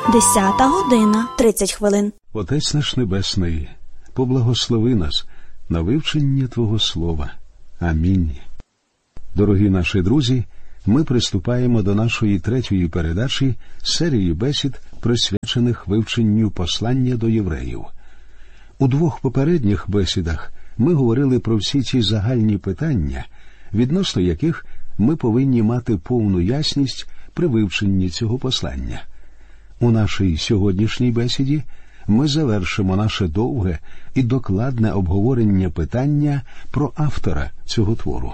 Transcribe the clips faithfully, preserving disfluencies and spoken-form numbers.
Десята година, тридцять хвилин. Отець наш Небесний, поблагослови нас на вивчення Твого Слова. Амінь. Дорогі наші друзі, ми приступаємо до нашої третьої передачі серії бесід, присвячених вивченню послання до євреїв. У двох попередніх бесідах ми говорили про всі ці загальні питання, відносно яких ми повинні мати повну ясність при вивченні цього послання. У нашій сьогоднішній бесіді ми завершимо наше довге і докладне обговорення питання про автора цього твору.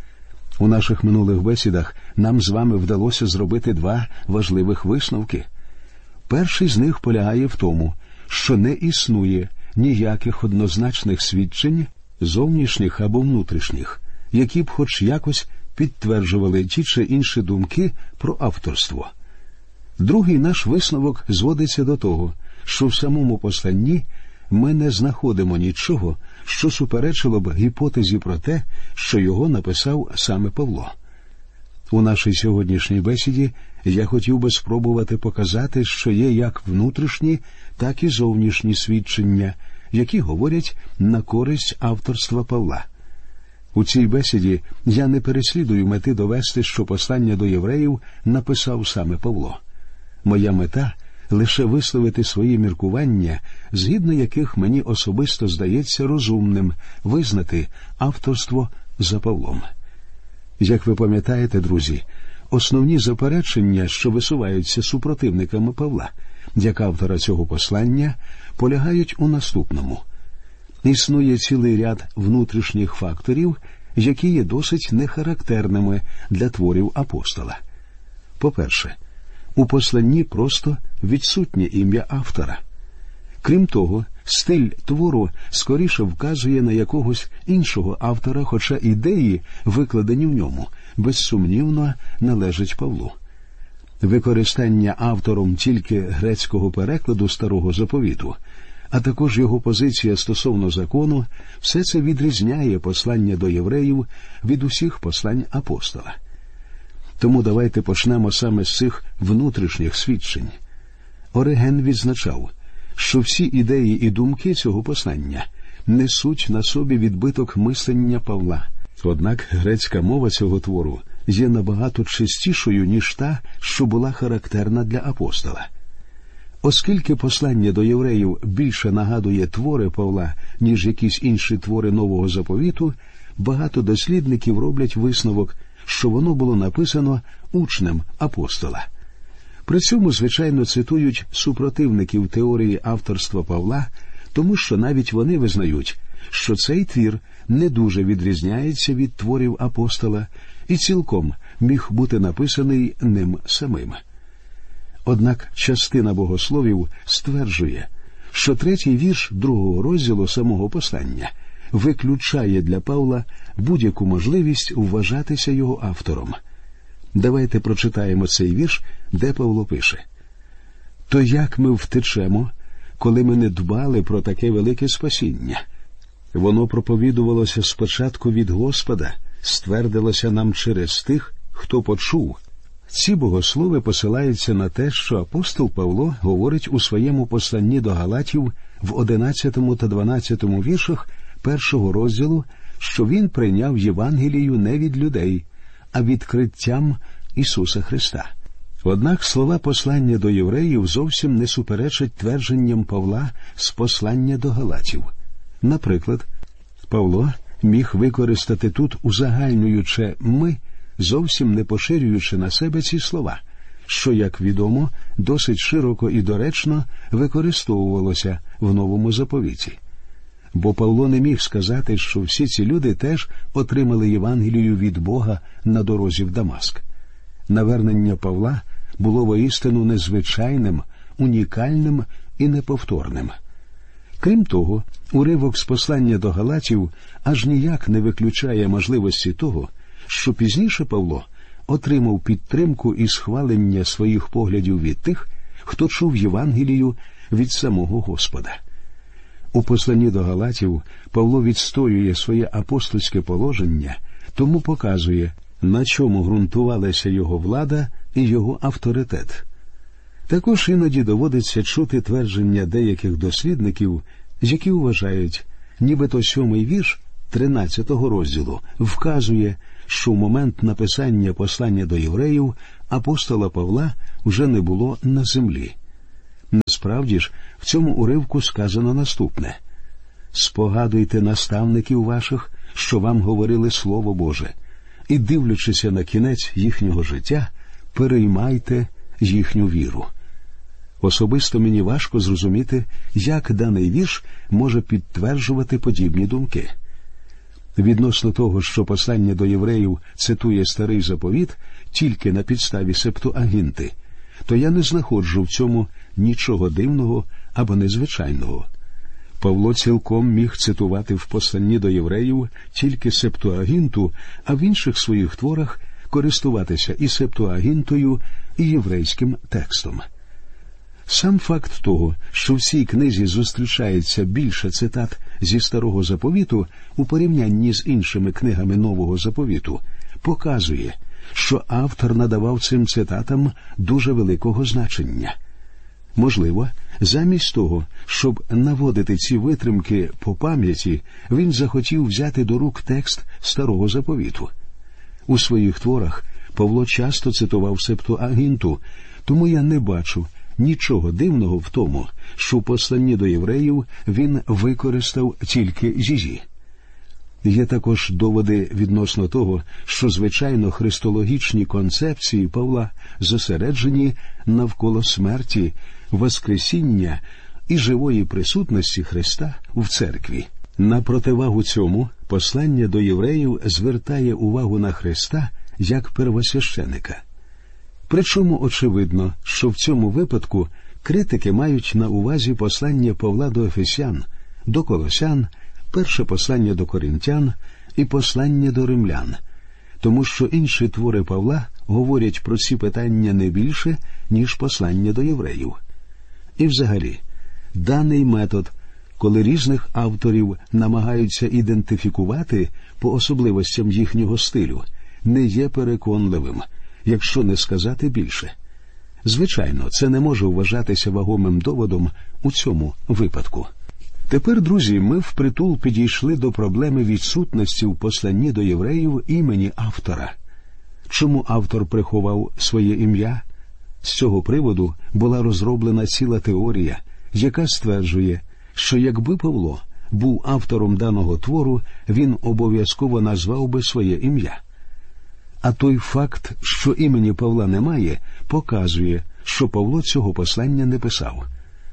У наших минулих бесідах нам з вами вдалося зробити два важливих висновки. Перший з них полягає в тому, що не існує ніяких однозначних свідчень, зовнішніх або внутрішніх, які б хоч якось підтверджували ті чи інші думки про авторство. Другий наш висновок зводиться до того, що в самому посланні ми не знаходимо нічого, що суперечило б гіпотезі про те, що його написав саме Павло. У нашій сьогоднішній бесіді я хотів би спробувати показати, що є як внутрішні, так і зовнішні свідчення, які говорять на користь авторства Павла. У цій бесіді я не переслідую мети довести, що послання до євреїв написав саме Павло. Моя мета – лише висловити свої міркування, згідно яких мені особисто здається розумним визнати авторство за Павлом. Як ви пам'ятаєте, друзі, основні заперечення, що висуваються супротивниками Павла, як автора цього послання, полягають у наступному. Існує цілий ряд внутрішніх факторів, які є досить нехарактерними для творів апостола. По-перше, у посланні просто відсутнє ім'я автора. Крім того, стиль твору скоріше вказує на якогось іншого автора, хоча ідеї, викладені в ньому, безсумнівно належать Павлу. Використання автором тільки грецького перекладу Старого Заповіту, а також його позиція стосовно закону, все це відрізняє послання до євреїв від усіх послань апостола. Тому давайте почнемо саме з цих внутрішніх свідчень. Ориген відзначав, що всі ідеї і думки цього послання несуть на собі відбиток мислення Павла. Однак грецька мова цього твору є набагато чистішою, ніж та, що була характерна для апостола. Оскільки послання до євреїв більше нагадує твори Павла, ніж якісь інші твори Нового Заповіту, багато дослідників роблять висновок, що воно було написано учнем апостола. При цьому, звичайно, цитують супротивників теорії авторства Павла, тому що навіть вони визнають, що цей твір не дуже відрізняється від творів апостола і цілком міг бути написаний ним самим. Однак частина богословів стверджує, що третій вірш другого розділу самого послання виключає для Павла будь-яку можливість вважатися його автором. Давайте прочитаємо цей вірш, де Павло пише: «То як ми втечемо, коли ми не дбали про таке велике спасіння? Воно проповідувалося спочатку від Господа, ствердилося нам через тих, хто почув». Ці богослови посилаються на те, що апостол Павло говорить у своєму посланні до Галатів в одинадцятому та дванадцятому віршах першого розділу, що він прийняв Євангелію не від людей, а відкриттям Ісуса Христа. Однак слова послання до євреїв зовсім не суперечать твердженням Павла з послання до Галатів. Наприклад, Павло міг використати тут узагальнююче «ми», зовсім не поширюючи на себе ці слова, що, як відомо, досить широко і доречно використовувалося в Новому Заповіті. Бо Павло не міг сказати, що всі ці люди теж отримали Євангелію від Бога на дорозі в Дамаск. Навернення Павла було воістину незвичайним, унікальним і неповторним. Крім того, уривок з послання до Галатів аж ніяк не виключає можливості того, що пізніше Павло отримав підтримку і схвалення своїх поглядів від тих, хто чув Євангелію від самого Господа. У посланні до Галатів Павло відстоює своє апостольське положення, тому показує, на чому ґрунтувалася його влада і його авторитет. Також іноді доводиться чути твердження деяких дослідників, які вважають, нібито сьомий вірш тринадцятого розділу вказує, що в момент написання послання до євреїв апостола Павла вже не було на землі. Насправді ж, в цьому уривку сказано наступне: «Спогадуйте наставників ваших, що вам говорили Слово Боже, і, дивлячися на кінець їхнього життя, переймайте їхню віру». Особисто мені важко зрозуміти, як даний вірш може підтверджувати подібні думки. Відносно того, що послання до євреїв цитує Старий Заповіт тільки на підставі Септуагінти, то я не знаходжу в цьому нічого дивного або незвичайного. Павло цілком міг цитувати в посланні до євреїв тільки Септуагінту, а в інших своїх творах користуватися і Септуагінтою, і єврейським текстом. Сам факт того, що в цій книзі зустрічається більше цитат зі Старого Заповіту у порівнянні з іншими книгами Нового Заповіту, показує, що автор надавав цим цитатам дуже великого значення. Можливо, замість того, щоб наводити ці витримки по пам'яті, він захотів взяти до рук текст Старого Заповіту. У своїх творах Павло часто цитував Септуагінту, тому я не бачу нічого дивного в тому, що в посланні до євреїв він використав тільки її. Є також доводи відносно того, що, звичайно, христологічні концепції Павла зосереджені навколо смерті, воскресіння і живої присутності Христа в церкві. На противагу цьому послання до євреїв звертає увагу на Христа як первосвященика. Причому очевидно, що в цьому випадку критики мають на увазі послання Павла до Ефесян, до Колосян, перше послання до Коринтян і послання до римлян, тому що інші твори Павла говорять про ці питання не більше, ніж послання до євреїв. І взагалі, даний метод, коли різних авторів намагаються ідентифікувати по особливостям їхнього стилю, не є переконливим, якщо не сказати більше. Звичайно, це не може вважатися вагомим доводом у цьому випадку. Тепер, друзі, ми впритул підійшли до проблеми відсутності в посланні до євреїв імені автора. Чому автор приховав своє ім'я? З цього приводу була розроблена ціла теорія, яка стверджує, що якби Павло був автором даного твору, він обов'язково назвав би своє ім'я. А той факт, що імені Павла немає, показує, що Павло цього послання не писав.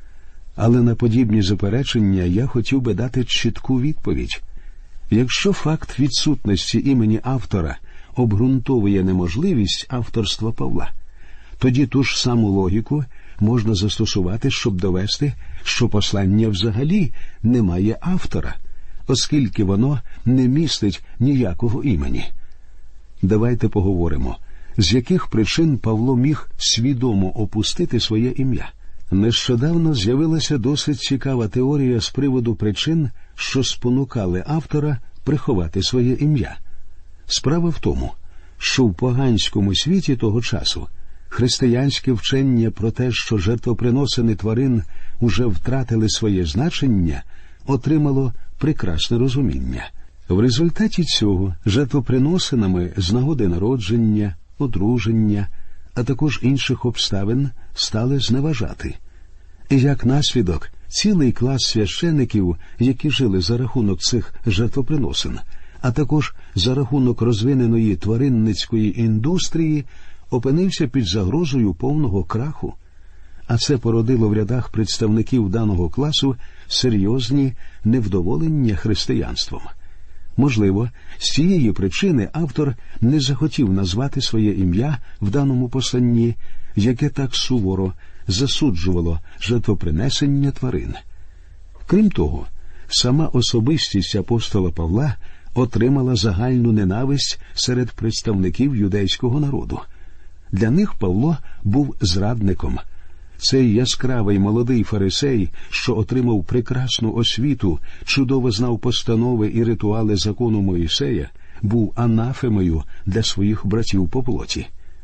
Але на подібні заперечення я хотів би дати чітку відповідь. Якщо факт відсутності імені автора обґрунтовує неможливість авторства Павла, тоді ту ж саму логіку можна застосувати, щоб довести, що послання взагалі не має автора, оскільки воно не містить ніякого імені. Давайте поговоримо, з яких причин Павло міг свідомо опустити своє ім'я. Нещодавно з'явилася досить цікава теорія з приводу причин, що спонукали автора приховати своє ім'я. Справа в тому, що в поганському світі того часу християнське вчення про те, що жертвоприносини тварин уже втратили своє значення, отримало прекрасне розуміння. В результаті цього жертвоприносинами з нагоди народження, одруження, а також інших обставин стали зневажати. І як наслідок, цілий клас священиків, які жили за рахунок цих жертвоприносин, а також за рахунок розвиненої тваринницької індустрії, опинився під загрозою повного краху. А це породило в рядах представників даного класу серйозні невдоволення християнством. Можливо, з цієї причини автор не захотів назвати своє ім'я в даному посланні, яке так суворо засуджувало жертвопринесення тварин. Крім того, сама особистість апостола Павла отримала загальну ненависть серед представників юдейського народу. Для них Павло був зрадником. Цей яскравий молодий фарисей, що отримав прекрасну освіту, чудово знав постанови і ритуали закону Моїсея, був анафемою для своїх братів по плоті.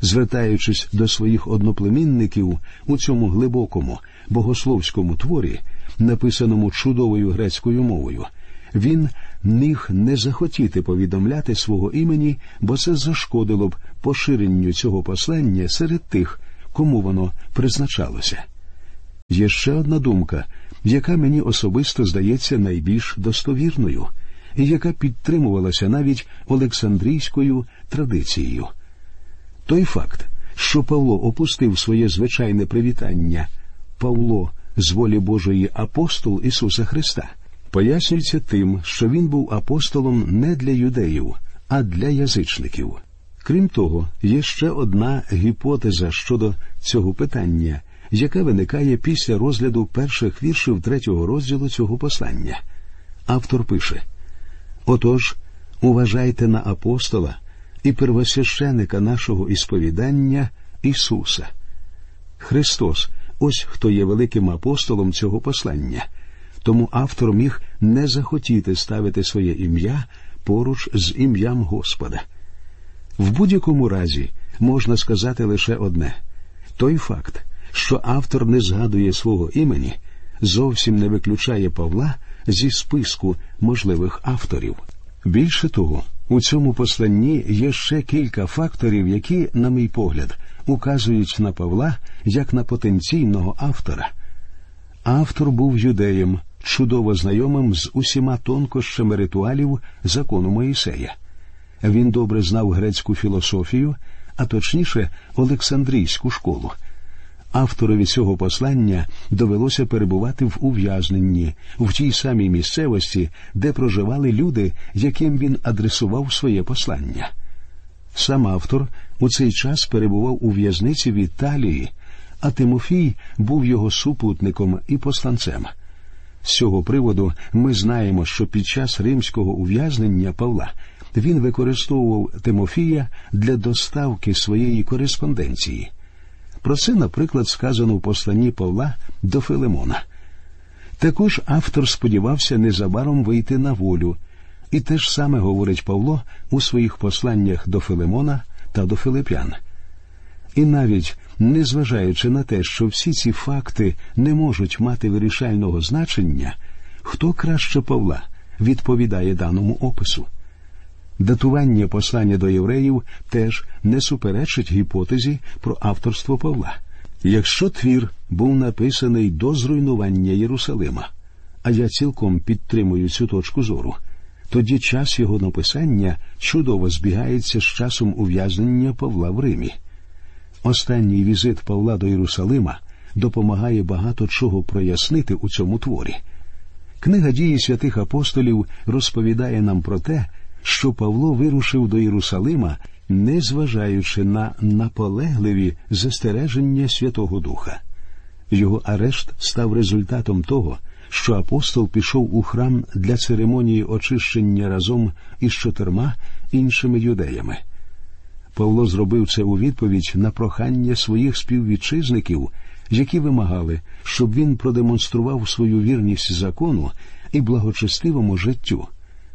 Звертаючись до своїх одноплемінників у цьому глибокому богословському творі, написаному чудовою грецькою мовою, він міг не захотіти повідомляти свого імені, бо це зашкодило б поширенню цього послання серед тих, кому воно призначалося. Є ще одна думка, яка мені особисто здається найбільш достовірною, і яка підтримувалася навіть Олександрійською традицією. Той факт, що Павло опустив своє звичайне привітання «Павло, з волі Божої апостол Ісуса Христа», пояснюється тим, що він був апостолом не для юдеїв, а для язичників. Крім того, є ще одна гіпотеза щодо цього питання, яка виникає після розгляду перших віршів третього розділу цього послання. Автор пише: «Отож, уважайте на апостола і первосвященика нашого ісповідання Ісуса». Христос – ось хто є великим апостолом цього послання. Тому автор міг не захотіти ставити своє ім'я поруч з ім'ям Господа. В будь-якому разі можна сказати лише одне. Той факт, що автор не згадує свого імені, зовсім не виключає Павла зі списку можливих авторів. Більше того, у цьому посланні є ще кілька факторів, які, на мій погляд, указують на Павла як на потенційного автора. Автор був юдеєм, чудово знайомим з усіма тонкощами ритуалів закону Моїсея. Він добре знав грецьку філософію, а точніше Олександрійську школу. Авторові цього послання довелося перебувати в ув'язненні, в тій самій місцевості, де проживали люди, яким він адресував своє послання. Сам автор у цей час перебував у в'язниці в Італії, а Тимофій був його супутником і посланцем. З цього приводу ми знаємо, що під час римського ув'язнення Павла він використовував Тимофія для доставки своєї кореспонденції. Про це, наприклад, сказано в посланні Павла до Филимона. Також автор сподівався незабаром вийти на волю, і те ж саме говорить Павло у своїх посланнях до Филимона та до Филип'ян. І навіть, незважаючи на те, що всі ці факти не можуть мати вирішального значення, хто краще Павла відповідає даному опису. Датування послання до євреїв теж не суперечить гіпотезі про авторство Павла. Якщо твір був написаний до зруйнування Єрусалима, а я цілком підтримую цю точку зору, тоді час його написання чудово збігається з часом ув'язнення Павла в Римі. Останній візит Павла до Єрусалима допомагає багато чого прояснити у цьому творі. Книга «Дії святих апостолів» розповідає нам про те, що Павло вирушив до Єрусалима, незважаючи на наполегливі застереження Святого Духа. Його арешт став результатом того, що апостол пішов у храм для церемонії очищення разом із чотирма іншими юдеями. Павло зробив це у відповідь на прохання своїх співвітчизників, які вимагали, щоб він продемонстрував свою вірність закону і благочестивому життю.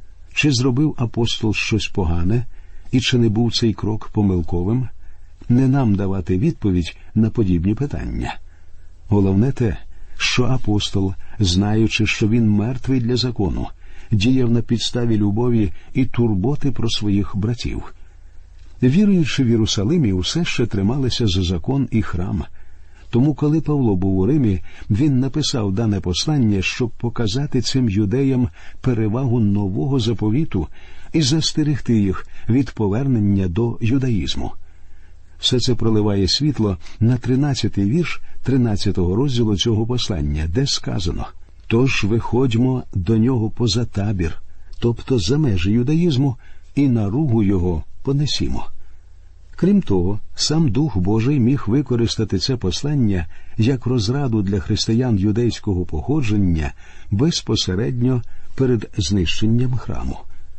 Чи зробив апостол щось погане, і чи не був цей крок помилковим? Не нам давати відповідь на подібні питання. Головне те, що апостол, знаючи, що він мертвий для закону, діяв на підставі любові і турботи про своїх братів. Віруючи в Єрусалимі, усе ще трималися за закон і храм. Тому, коли Павло був у Римі, він написав дане послання, щоб показати цим юдеям перевагу нового заповіту і застерегти їх від повернення до юдаїзму. Все це проливає світло на тринадцятий вірш тринадцятого розділу цього послання, де сказано: «Тож виходьмо до нього поза табір, тобто за межі юдаїзму, і наругу його понесімо». Крім того, сам Дух Божий міг використати це послання як розраду для християн юдейського походження безпосередньо перед знищенням храму.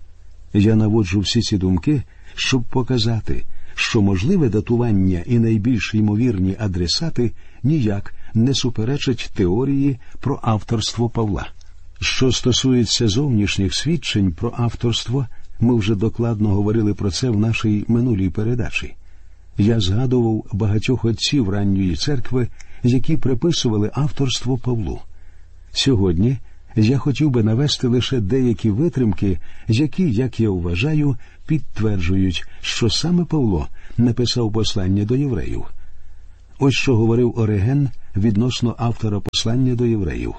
Я наводжу всі ці думки, щоб показати, що можливе датування і найбільш ймовірні адресати ніяк не суперечать теорії про авторство Павла. Що стосується зовнішніх свідчень про авторство, ми вже докладно говорили про це в нашій минулій передачі. Я згадував багатьох отців ранньої церкви, які приписували авторство Павлу. Сьогодні я хотів би навести лише деякі витримки, які, як я вважаю, підтверджують, що саме Павло написав послання до євреїв. Ось що говорив Ориген відносно автора послання до євреїв.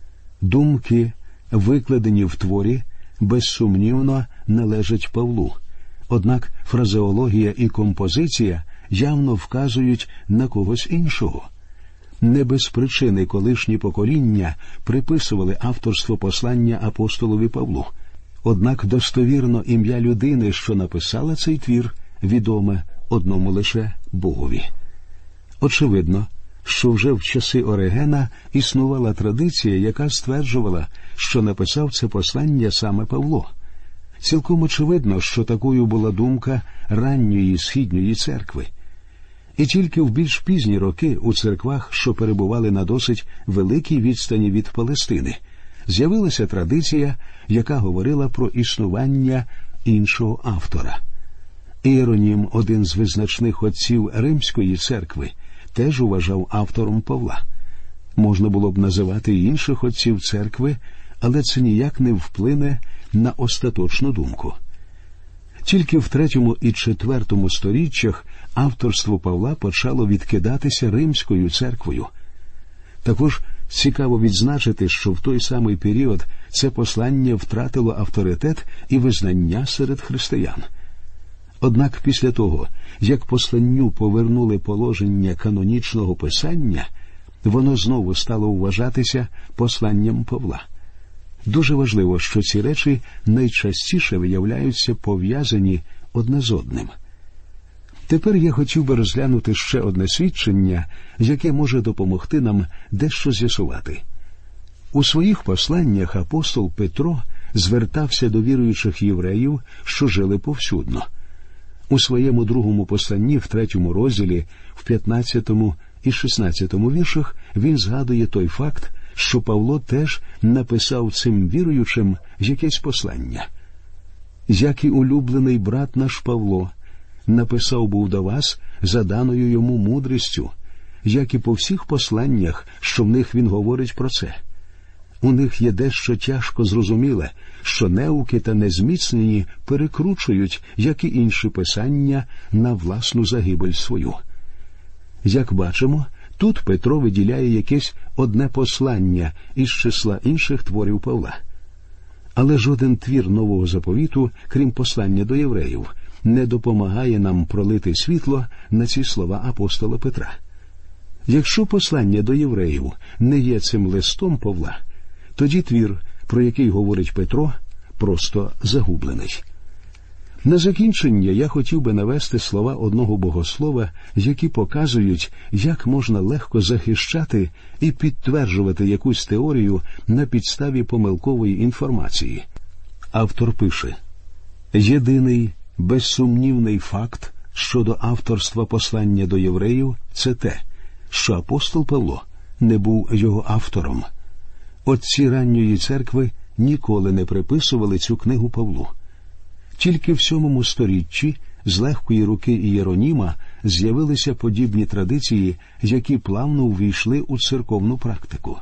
Думки, викладені в творі, безсумнівно належать Павлу. Однак фразеологія і композиція явно вказують на когось іншого. Не без причини колишні покоління приписували авторство послання апостолові Павлу. Однак достовірно ім'я людини, що написала цей твір, відоме одному лише Богові. Очевидно, що вже в часи Оригена існувала традиція, яка стверджувала, що написав це послання саме Павло. Цілком очевидно, що такою була думка ранньої східньої церкви. І тільки в більш пізні роки у церквах, що перебували на досить великій відстані від Палестини, з'явилася традиція, яка говорила про існування іншого автора. Іеронім, один з визначних отців Римської церкви, теж вважав автором Павла. Можна було б називати й інших отців церкви, але це ніяк не вплине на остаточну думку. Тільки в третьому і четвертому сторіччях авторство Павла почало відкидатися Римською церквою. Також цікаво відзначити, що в той самий період це послання втратило авторитет і визнання серед християн. Однак після того, як посланню повернули положення канонічного писання, воно знову стало вважатися посланням Павла. Дуже важливо, що ці речі найчастіше виявляються пов'язані одне з одним. Тепер я хотів би розглянути ще одне свідчення, яке може допомогти нам дещо з'ясувати. У своїх посланнях апостол Петро звертався до віруючих євреїв, що жили повсюдно. У своєму другому посланні, в третьому розділі, в п'ятнадцятому і шістнадцятому віршах, він згадує той факт, що Павло теж написав цим віруючим якесь послання. «Як і улюблений брат наш Павло, написав був до вас за даною йому мудрістю, як і по всіх посланнях, що в них він говорить про це. У них є дещо тяжко зрозуміле, що неуки та незміцнені перекручують, як і інші писання, на власну загибель свою». Як бачимо, тут Петро виділяє якесь одне послання із числа інших творів Павла. Але жоден твір Нового Заповіту, крім послання до євреїв, не допомагає нам пролити світло на ці слова апостола Петра. Якщо послання до євреїв не є цим листом Павла, тоді твір, про який говорить Петро, просто загублений. На закінчення я хотів би навести слова одного богослова, які показують, як можна легко захищати і підтверджувати якусь теорію на підставі помилкової інформації. Автор пише: «Єдиний, безсумнівний факт щодо авторства послання до євреїв – це те, що апостол Павло не був його автором. Отці ранньої церкви ніколи не приписували цю книгу Павлу. Тільки в сьомому сторіччі з легкої руки Ієроніма з'явилися подібні традиції, які плавно увійшли у церковну практику.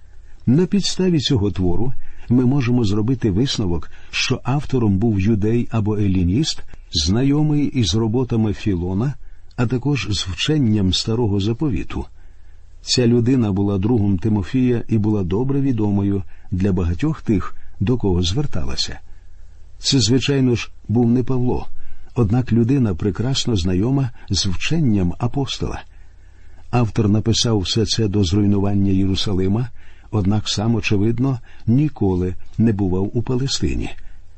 На підставі цього твору ми можемо зробити висновок, що автором був юдей або елініст, знайомий із роботами Філона, а також з вченням Старого Заповіту. Ця людина була другом Тимофія і була добре відомою для багатьох тих, до кого зверталася. Це, звичайно ж, був не Павло, однак людина прекрасно знайома з вченням апостола. Автор написав все це до зруйнування Єрусалима, однак сам, очевидно, ніколи не бував у Палестині.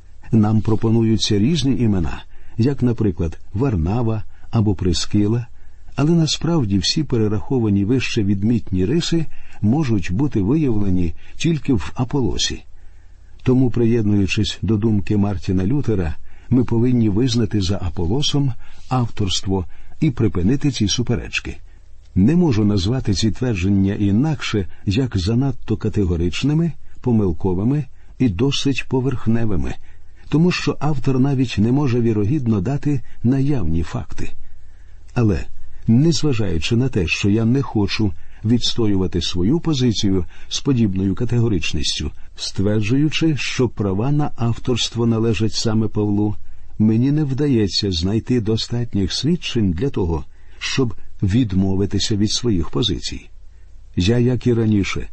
Нам пропонуються різні імена, як, наприклад, Варнава або Прискила, але насправді всі перераховані вище відмітні риси можуть бути виявлені тільки в Аполосі. Тому, приєднуючись до думки Мартіна Лютера, ми повинні визнати за Аполосом авторство і припинити ці суперечки. Не можу назвати ці твердження інакше, як занадто категоричними, помилковими і досить поверхневими, тому що автор навіть не може вірогідно дати наявні факти. Але, незважаючи на те, що я не хочу відстоювати свою позицію з подібною категоричністю, стверджуючи, що права на авторство належать саме Павлу, мені не вдається знайти достатніх свідчень для того, щоб відмовитися від своїх позицій. Я, як і раніше,